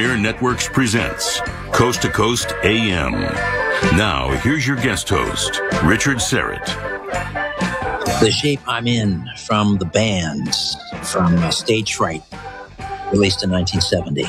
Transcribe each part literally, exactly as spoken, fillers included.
Premier Networks presents Coast to Coast A M. Now, here's your guest host, Richard Syrett. The Shape I'm In from the band, from uh, Stage Fright, released in nineteen seventy.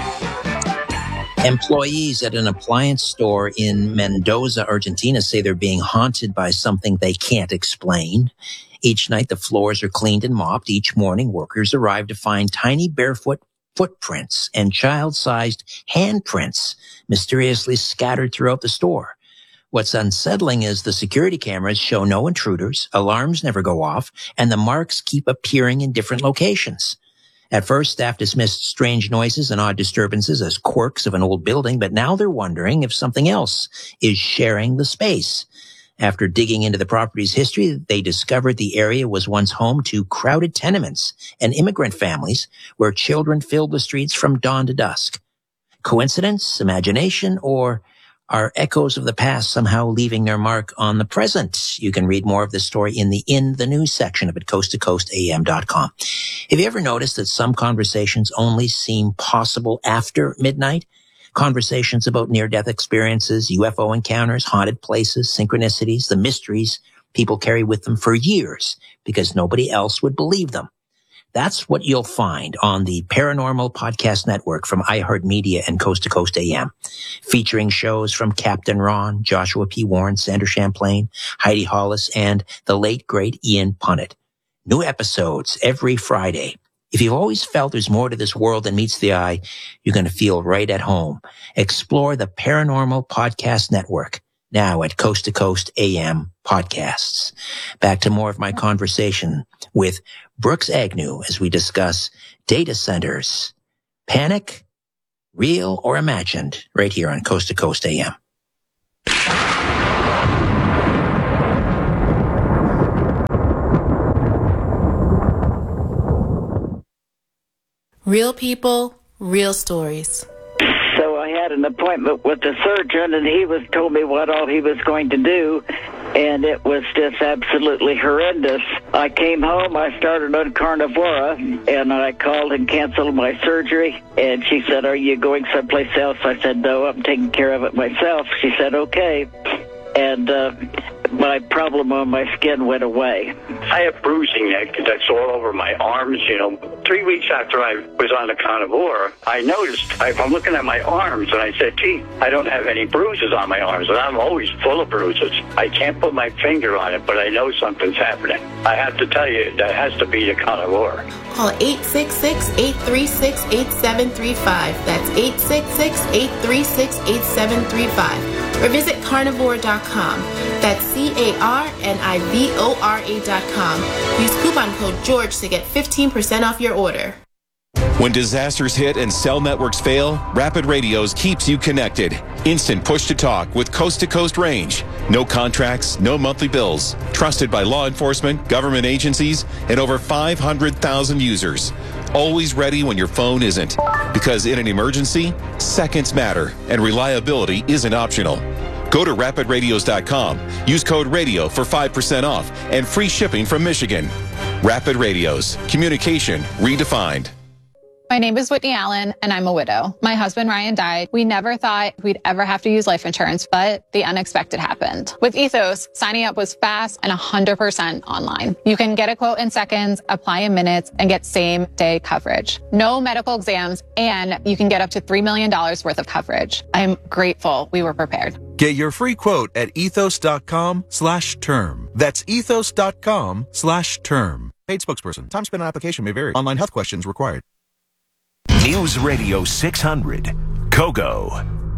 Employees at an appliance store in Mendoza, Argentina say they're being haunted by something they can't explain. Each night, the floors are cleaned and mopped. Each morning, workers arrive to find tiny barefoot footprints and child-sized handprints mysteriously scattered throughout the store. What's unsettling is the security cameras show no intruders, alarms never go off, and the marks keep appearing in different locations. At first, staff dismissed strange noises and odd disturbances as quirks of an old building, but now they're wondering if something else is sharing the space. After digging into the property's history, they discovered the area was once home to crowded tenements and immigrant families where children filled the streets from dawn to dusk. Coincidence, imagination, or are echoes of the past somehow leaving their mark on the present? You can read more of this story in the In the News section of it, coast to coast A M dot com. Have you ever noticed that some conversations only seem possible after midnight? Conversations about near-death experiences, U F O encounters, haunted places, synchronicities, the mysteries people carry with them for years because nobody else would believe them. That's what you'll find on the Paranormal Podcast Network from iHeartMedia and Coast to Coast A M, featuring shows from Captain Ron, Joshua P. Warren, Sandra Champlain, Heidi Hollis, and the late, great Ian Punnett. New episodes every Friday. If you've always felt there's more to this world than meets the eye, you're going to feel right at home. Explore the Paranormal Podcast Network, now at Coast to Coast A M Podcasts. Back to more of my conversation with Brooks Agnew as we discuss data centers. Panic, real or imagined, right here on Coast to Coast A M. Real people, real stories. So I had an appointment with the surgeon, and he was told me what all he was going to do, and it was just absolutely horrendous. I came home, I started on Carnivora, and I called and canceled my surgery, and she said, "Are you going someplace else?" I said, "No, I'm taking care of it myself." She said, "Okay." And uh, my problem on my skin went away. I have bruising that, that's all over my arms, you know. Three weeks after I was on the Carnivora, I noticed, I, I'm looking at my arms, and I said, gee, I don't have any bruises on my arms, and I'm always full of bruises. I can't put my finger on it, but I know something's happening. I have to tell you, that has to be the Carnivora. Call eight six six, eight three six, eight seven three five. That's eight six six, eight three six, eight seven three five. Or visit carnivora dot com. That's C A R N I V O R A dot com. Use coupon code George to get fifteen percent off your order. When disasters hit and cell networks fail, Rapid Radios keeps you connected. Instant push-to-talk with coast-to-coast range. No contracts, no monthly bills. Trusted by law enforcement, government agencies, and over five hundred thousand users. Always ready when your phone isn't. Because in an emergency, seconds matter, and reliability isn't optional. Go to rapid radios dot com. Use code RADIO for five percent off and free shipping from Michigan. Rapid Radios. Communication redefined. My name is Whitney Allen, and I'm a widow. My husband, Ryan, died. We never thought we'd ever have to use life insurance, but the unexpected happened. With Ethos, signing up was fast and one hundred percent online. You can get a quote in seconds, apply in minutes, and get same-day coverage. No medical exams, and you can get up to three million dollars worth of coverage. I'm grateful we were prepared. Get your free quote at ethos dot com slash term. That's ethos dot com slash term. Paid spokesperson. Time spent on application may vary. Online health questions required. News Radio six hundred, Kogo.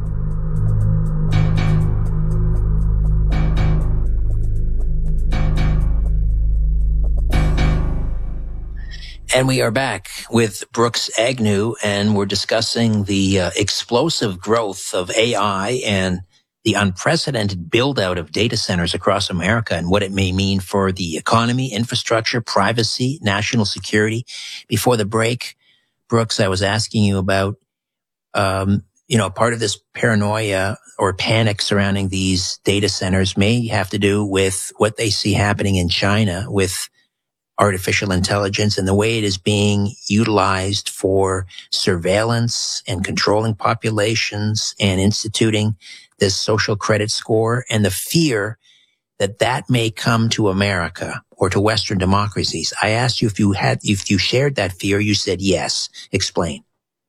And we are back with Brooks Agnew, and we're discussing the uh, explosive growth of A I and the unprecedented build-out of data centers across America and what it may mean for the economy, infrastructure, privacy, national security. Before the break, Brooks, I was asking you about, um, you know, part of this paranoia or panic surrounding these data centers may have to do with what they see happening in China with artificial intelligence and the way it is being utilized for surveillance and controlling populations and instituting this social credit score, and the fear that that may come to America or to Western democracies. I asked you if you had, if you shared that fear. You said yes. Explain.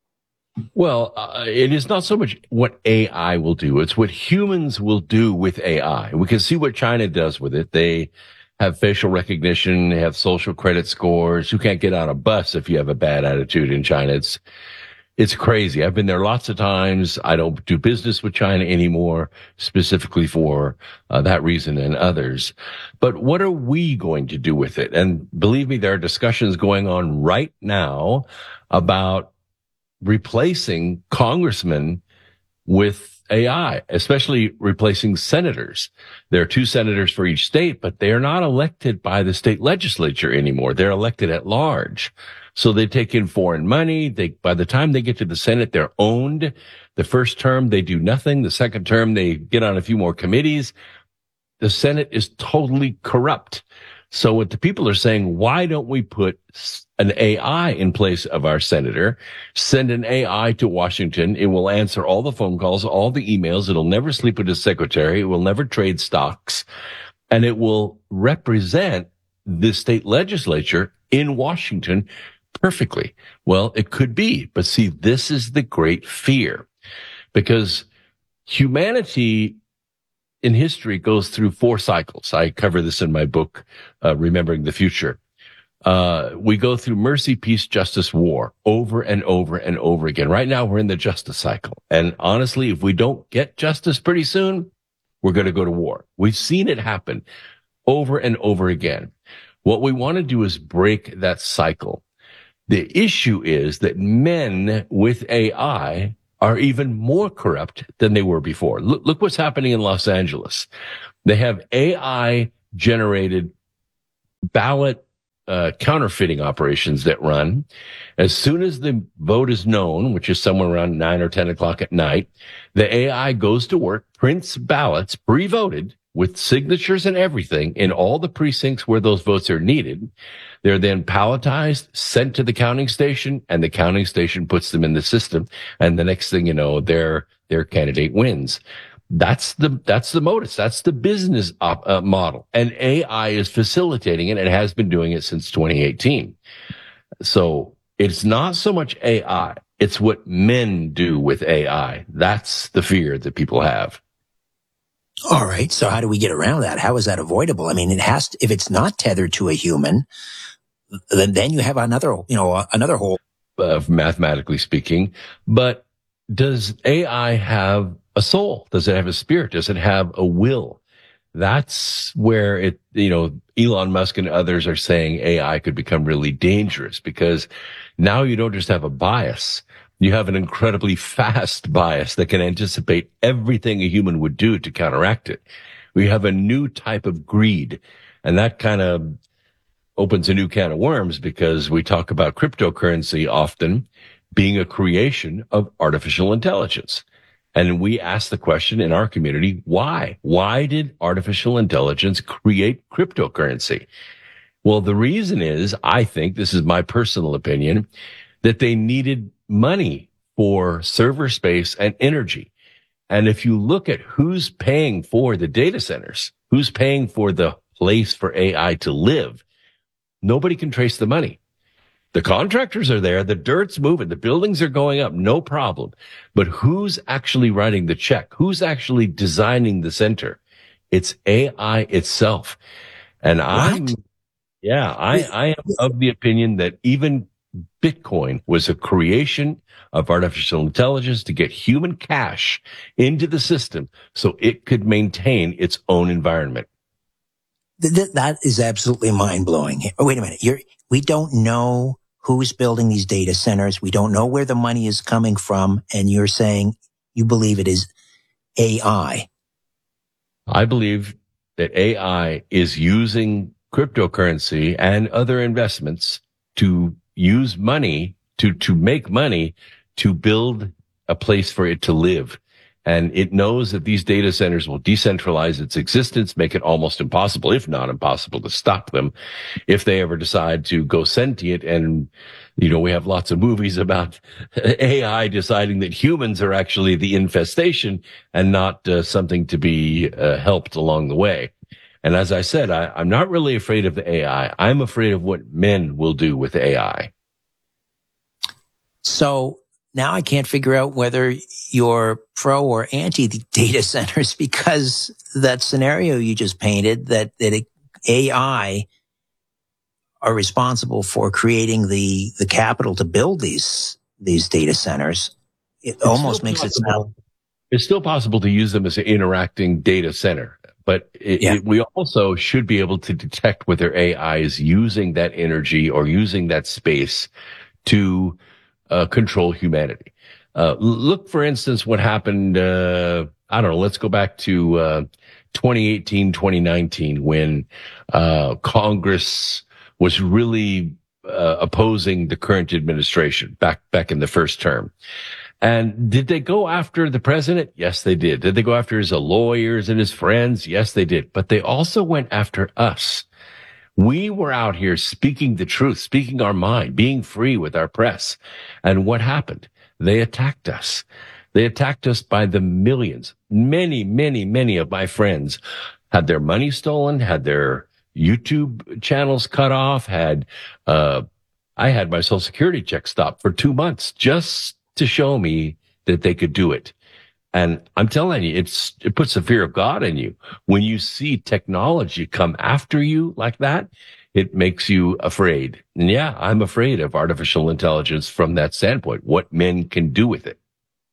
Well, uh, it is not so much what A I will do. It's what humans will do with A I. We can see what China does with it. They have facial recognition, they have social credit scores. You can't get on a bus if you have a bad attitude in China. It's, it's crazy. I've been there lots of times. I don't do business with China anymore, specifically for uh, that reason and others. But what are we going to do with it? And believe me, there are discussions going on right now about replacing congressmen with A I, especially replacing senators. There are two senators for each state, but they are not elected by the state legislature anymore. They're elected at large. So they take in foreign money. They, by the time they get to the Senate, they're owned. The first term, they do nothing. The second term, they get on a few more committees. The Senate is totally corrupt. So what the people are saying, why don't we put an A I in place of our senator, send an A I to Washington? It will answer all the phone calls, all the emails. It'll never sleep with his secretary. It will never trade stocks, and it will represent the state legislature in Washington perfectly. Well, it could be, but see, this is the great fear, because humanity in history goes through four cycles. I cover this in my book, uh, Remembering the Future. Uh, we go through mercy, peace, justice, war over and over and over again. Right now, we're in the justice cycle. And honestly, if we don't get justice pretty soon, we're going to go to war. We've seen it happen over and over again. What we want to do is break that cycle. The issue is that men with A I are even more corrupt than they were before. Look, look what's happening in Los Angeles. They have A I-generated ballot uh, counterfeiting operations that run. As soon as the vote is known, which is somewhere around nine or ten o'clock at night, the A I goes to work, prints ballots pre-voted with signatures and everything in all the precincts where those votes are needed. They're then palletized, sent to the counting station, and the counting station puts them in the system. And the next thing you know, their, their candidate wins. That's the, that's the modus. That's the business op, uh, model. And A I is facilitating it and has been doing it since twenty eighteen. So it's not so much A I. It's what men do with A I. That's the fear that people have. All right. So how do we get around that? How is that avoidable? I mean, it has to, if it's not tethered to a human, then, then you have another, you know, another whole. Uh, mathematically speaking. But does A I have a soul? Does it have a spirit? Does it have a will? That's where it, you know, Elon Musk and others are saying A I could become really dangerous, because now you don't just have a bias. You have an incredibly fast bias that can anticipate everything a human would do to counteract it. We have a new type of greed, and that kind of opens a new can of worms, because we talk about cryptocurrency often being a creation of artificial intelligence. And we ask the question in our community, why? Why did artificial intelligence create cryptocurrency? Well, the reason is, I think, this is my personal opinion, that they needed money for server space and energy. And if you look at who's paying for the data centers, who's paying for the place for A I to live, nobody can trace the money. The contractors are there, the dirt's moving, the buildings are going up, no problem. But who's actually writing the check? Who's actually designing the center? It's A I itself. And what? I'm, yeah, I, I am of the opinion that even Bitcoin was a creation of artificial intelligence to get human cash into the system so it could maintain its own environment. Th- that is absolutely mind-blowing. Wait a minute. You're, we don't know who's building these data centers. We don't know where the money is coming from. And you're saying you believe it is A I. I believe that A I is using cryptocurrency and other investments to use money, to, to make money, to build a place for it to live. And it knows that these data centers will decentralize its existence, make it almost impossible, if not impossible, to stop them if they ever decide to go sentient. And, you know, we have lots of movies about A I deciding that humans are actually the infestation and not uh, something to be uh, helped along the way. And as I said, I, I'm not really afraid of the A I. I'm afraid of what men will do with A I. So now I can't figure out whether you're pro or anti the data centers, because that scenario you just painted, that, that A I are responsible for creating the, the capital to build these, these data centers, it It's almost still makes possible. it sound. It's still possible to use them as an interacting data center, but it, Yeah. it, we also should be able to detect whether A I is using that energy or using that space to uh, control humanity. Uh, look, for instance, what happened, uh, I don't know, let's go back to uh, twenty eighteen, twenty nineteen, when uh, Congress was really uh, opposing the current administration back back in the first term. And did they go after the president? Yes, they did. Did they go after his lawyers and his friends? Yes, they did. But they also went after us. We were out here speaking the truth, speaking our mind, being free with our press. And what happened? They attacked us. They attacked us by the millions. Many, many, many of my friends had their money stolen, had their YouTube channels cut off, had, uh, I had my Social Security check stopped for two months just to show me that they could do it. And I'm telling you, it's, it puts the fear of God in you. When you see technology come after you like that, it makes you afraid. And yeah, I'm afraid of artificial intelligence from that standpoint, what men can do with it.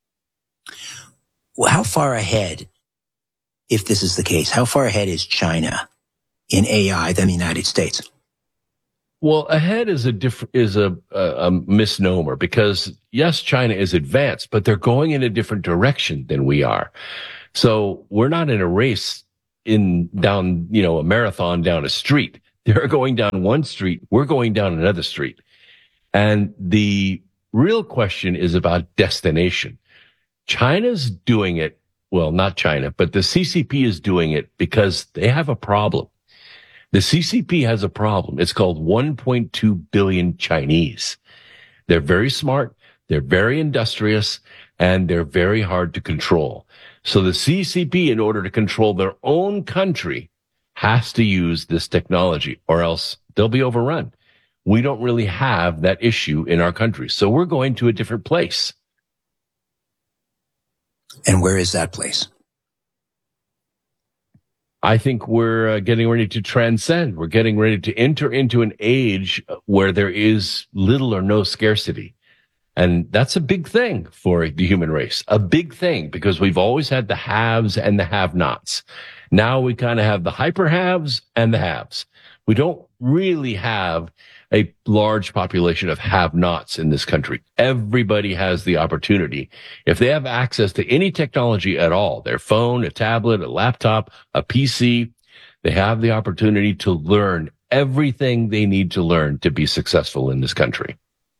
Well, how far ahead, if this is the case, how far ahead is China in A I than the United States? Well, ahead is a diff- is a, a, a misnomer, because yes, China is advanced, but they're going in a different direction than we are. So we're not in a race in down, you know, a marathon down a street. They're going down one street. We're going down another street. And the real question is about destination. China's doing it. Well, not China, but the C C P is doing it because they have a problem. The C C P has a problem. It's called one point two billion Chinese. They're very smart. They're very industrious, and they're very hard to control. So the C C P, in order to control their own country, has to use this technology, or else they'll be overrun. We don't really have that issue in our country. So we're going to a different place. And where is that place? I think we're uh, getting ready to transcend. We're getting ready to enter into an age where there is little or no scarcity. And that's a big thing for the human race, a big thing, because we've always had the haves and the have-nots. Now we kind of have the hyper haves and the haves. We don't really have a large population of have-nots in this country. Everybody has the opportunity. If they have access to any technology at all, their phone, a tablet, a laptop, a P C, they have the opportunity to learn everything they need to learn to be successful in this country.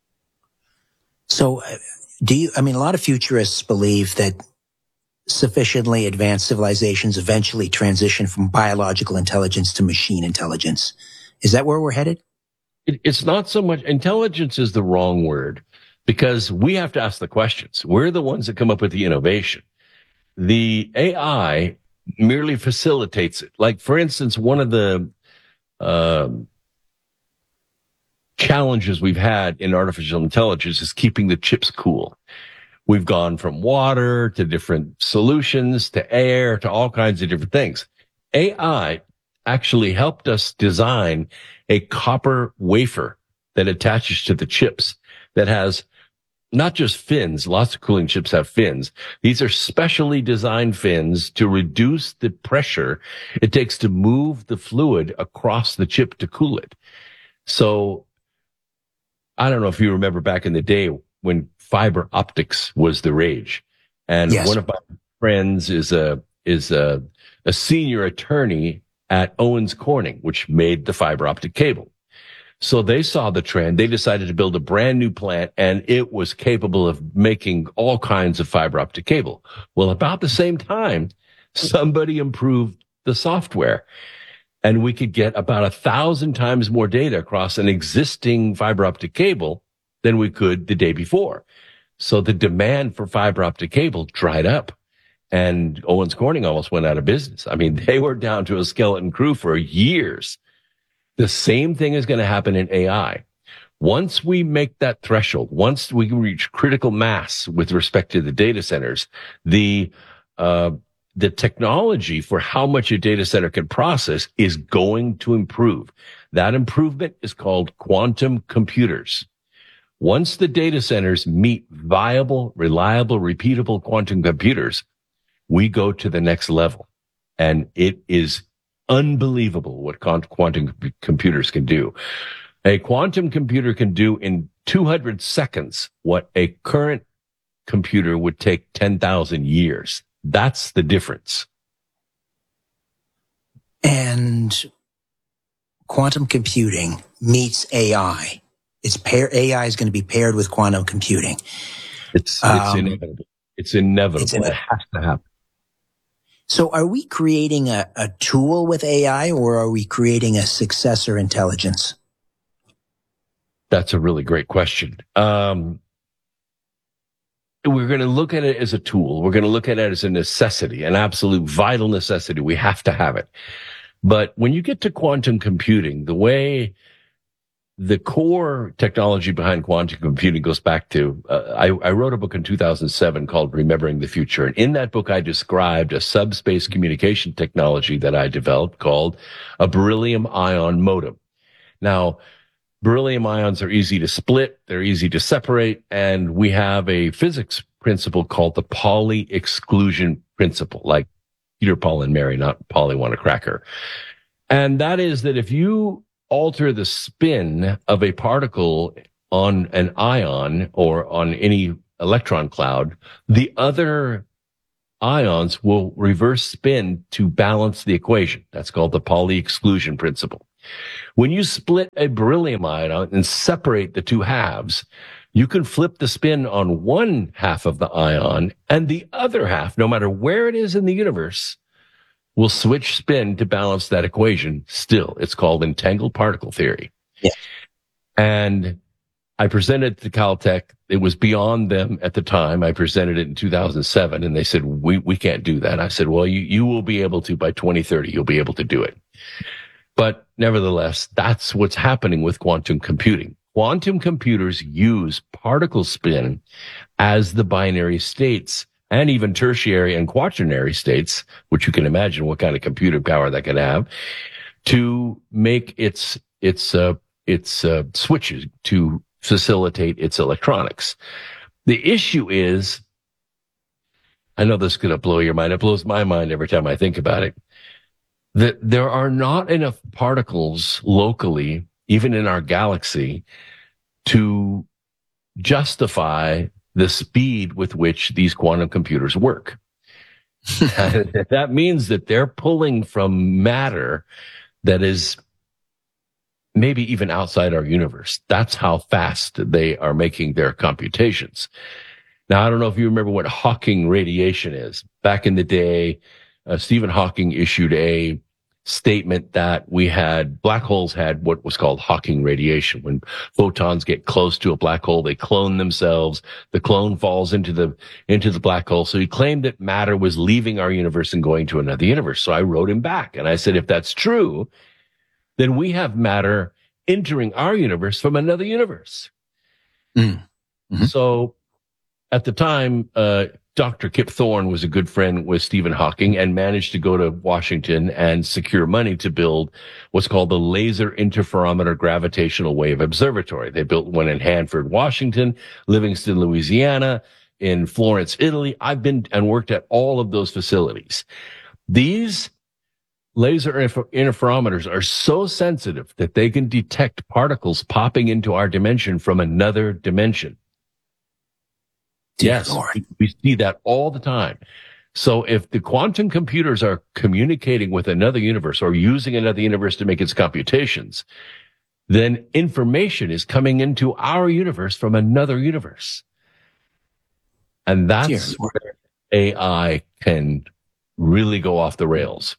So uh, do you, I mean, a lot of futurists believe that sufficiently advanced civilizations eventually transition from biological intelligence to machine intelligence. Is that where we're headed? It, it's not so much, intelligence is the wrong word, because we have to ask the questions. We're the ones that come up with the innovation. The A I merely facilitates it. Like, for instance, one of the um, challenges we've had in artificial intelligence is keeping the chips cool. We've gone from water to different solutions to air to all kinds of different things. A I actually helped us design a copper wafer that attaches to the chips that has not just fins. Lots of cooling chips have fins. These are specially designed fins to reduce the pressure it takes to move the fluid across the chip to cool it. So I don't know if you remember back in the day when fiber optics was the rage. And yes. One of my friends is a, is a, a senior attorney at Owens Corning, which made the fiber optic cable. So they saw the trend. They decided to build a brand new plant, and it was capable of making all kinds of fiber optic cable. Well, about the same time, somebody improved the software, and we could get about a thousand times more data across an existing fiber optic cable than we could the day before. So the demand for fiber optic cable dried up, and Owens Corning almost went out of business. I mean, they were down to a skeleton crew for years. The same thing is going to happen in A I. Once we make that threshold, once we reach critical mass with respect to the data centers, the uh, the technology for how much a data center can process is going to improve. That improvement is called quantum computers. Once the data centers meet viable, reliable, repeatable quantum computers, we go to the next level. And it is unbelievable what quantum computers can do. A quantum computer can do in two hundred seconds what a current computer would take ten thousand years. That's the difference. And quantum computing meets A I. It's pair, A I is going to be paired with quantum computing. It's, it's um, inevitable. It's inevitable. It's inevitable. It has to happen. So are we creating a, a tool with A I, or are we creating a successor intelligence? That's a really great question. Um, we're going to look at it as a tool. We're going to look at it as a necessity, an absolute vital necessity. We have to have it. But when you get to quantum computing, the way the core technology behind quantum computing goes back to, uh, I, I wrote a book in two thousand seven called Remembering the Future. And in that book, I described a subspace communication technology that I developed called a beryllium ion modem. Now, beryllium ions are easy to split. They're easy to separate. And we have a physics principle called the Pauli exclusion principle, like Peter, Paul, and Mary, not Polly want a cracker. And that is that if you alter the spin of a particle on an ion or on any electron cloud, the other ions will reverse spin to balance the equation. That's called the Pauli exclusion principle. When you split a beryllium ion and separate the two halves, you can flip the spin on one half of the ion, and the other half, no matter where it is in the universe, will switch spin to balance that equation still. It's called entangled particle theory. Yeah. And I presented it to Caltech. It was beyond them at the time. I presented it in two thousand seven, and they said, we, we can't do that. I said, well, you, you will be able to by twenty thirty. You'll be able to do it. But nevertheless, that's what's happening with quantum computing. Quantum computers use particle spin as the binary states, and even tertiary and quaternary states, which you can imagine what kind of computer power that could have, to make its its uh, its uh, switches to facilitate its electronics. The issue is, I know this is going to blow your mind. It blows my mind every time I think about it, that there are not enough particles locally, even in our galaxy, to justify the speed with which these quantum computers work. That means that they're pulling from matter that is maybe even outside our universe. That's how fast they are making their computations. Now, I don't know if you remember what Hawking radiation is. Back in the day, uh, Stephen Hawking issued a statement that we had, black holes had what was called Hawking radiation. When photons get close to a black hole, they clone themselves. The clone falls into the, into the black hole. So he claimed that matter was leaving our universe and going to another universe. So I wrote him back and I said, if that's true, then we have matter entering our universe from another universe. Mm. Mm-hmm. So at the time, uh, Doctor Kip Thorne was a good friend with Stephen Hawking and managed to go to Washington and secure money to build what's called the Laser Interferometer Gravitational Wave Observatory. They built one in Hanford, Washington, Livingston, Louisiana, in Florence, Italy. I've been and worked at all of those facilities. These laser interferometers are so sensitive that they can detect particles popping into our dimension from another dimension. Yes, we, we see that all the time. So if the quantum computers are communicating with another universe or using another universe to make its computations, then information is coming into our universe from another universe. And that's where A I can really go off the rails.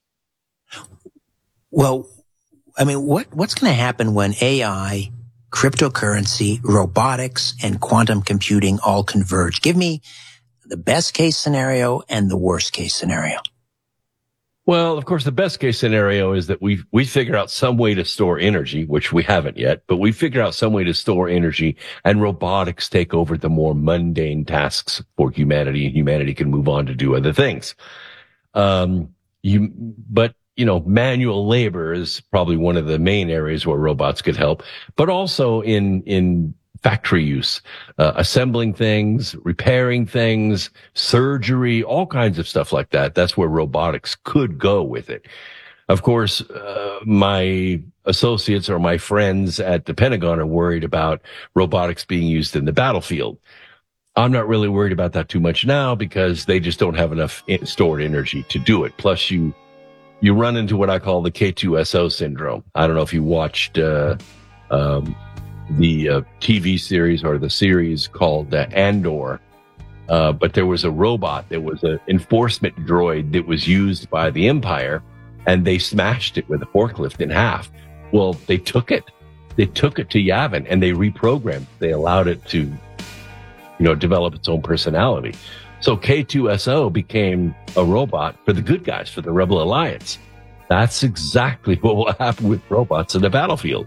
Well, I mean, what, what's going to happen when A I, cryptocurrency, robotics, and quantum computing all converge? Give me the best case scenario and the worst case scenario. Well, of course, the best case scenario is that we we figure out some way to store energy, which we haven't yet, but we figure out some way to store energy, and robotics take over the more mundane tasks for humanity, and humanity can move on to do other things. Um, you, but you know, manual labor is probably one of the main areas where robots could help, but also in in factory use, uh, assembling things, repairing things, surgery, all kinds of stuff like that. That's where robotics could go with it. Of course, uh, my associates or my friends at the Pentagon are worried about robotics being used in the battlefield. I'm not really worried about that too much now because they just don't have enough stored energy to do it. Plus, you you run into what I call the K two S O syndrome. I don't know if you watched uh, um, the uh, T V series or the series called uh, Andor, uh, but there was a robot that was an enforcement droid that was used by the Empire, and they smashed it with a forklift in half. Well, they took it. They took it to Yavin, and they reprogrammed. They allowed it to, you know, develop its own personality. So K two S O became a robot for the good guys, for the Rebel Alliance. That's exactly what will happen with robots in the battlefield.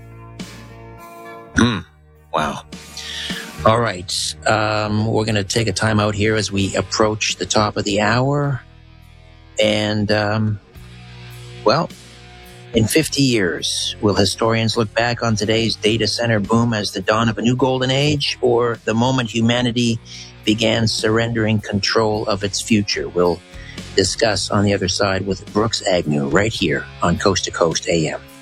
Mm. Wow. All right. Um, we're going to take a time out here as we approach the top of the hour. And, um, well, in fifty years, will historians look back on today's data center boom as the dawn of a new golden age, or the moment humanity began surrendering control of its future? We'll discuss on the other side with Brooks Agnew right here on Coast to Coast A M.